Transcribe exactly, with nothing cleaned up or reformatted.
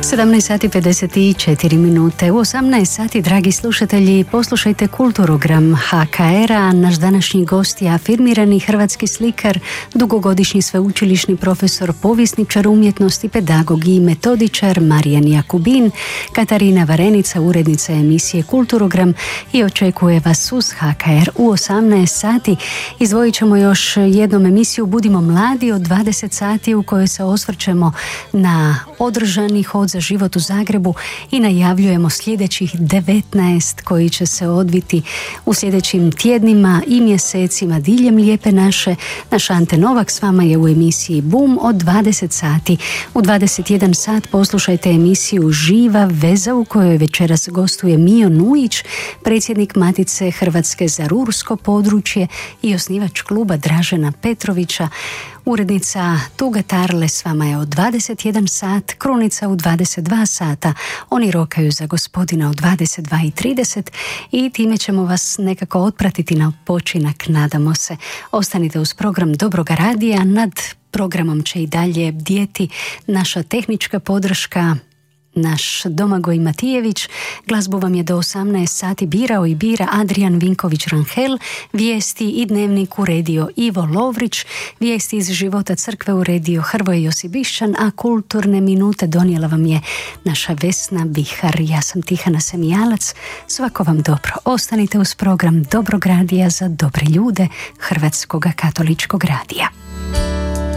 sedamnaest sati pedeset četiri minute. U osamnaest sati, dragi slušatelji, poslušajte Kulturogram ha ka era. Naš današnji gost je afirmirani hrvatski slikar, dugogodišnji sveučilišni profesor, povjesničar umjetnosti, pedagog i metodičar Marijan Jakubin. Katarina Varenica, urednica emisije Kulturogram, i očekuje vas uz ha ka er u osamnaest sati. Izdvojit ćemo još jednom emisiju Budimo mladi od dvadeset sati, u kojoj se osvrćemo na održani hod za život u Zagrebu i najavljujemo sljedećih devetnaest koji će se odviti u sljedećim tjednima i mjesecima diljem Lijepe naše. Naš Ante Novak s vama je u emisiji Boom od dvadeset sati. U dvadeset jedan sat poslušajte emisiju Živa veza, u kojoj večeras gostuje Mio Nujić, predsjednik Matice Hrvatske za rursko područje i osnivač kluba Dražena Petrovića. Urednica Tuga Tarle s vama je od dvadeset jedan sat, Krunica u dvadeset dva sata, Oni rokaju za gospodina u dvadeset dva i trideset i time ćemo vas nekako otpratiti na počinak, nadamo se. Ostanite uz program Dobroga radija, nad programom će i dalje bdjeti naša tehnička podrška, naš Domagoj Matijević. Glazbu vam je do osamnaest sati birao i bira Adrian Vinković-Ranhel, vijesti i dnevnik uredio Ivo Lovrić, vijesti iz života crkve uredio Hrvoje Josibišćan, a kulturne minute donijela vam je naša Vesna Bihar. Ja sam Tihana Semijalac, svako vam dobro. Ostanite uz program Dobrog radija za dobre ljude Hrvatskog katoličkog radija.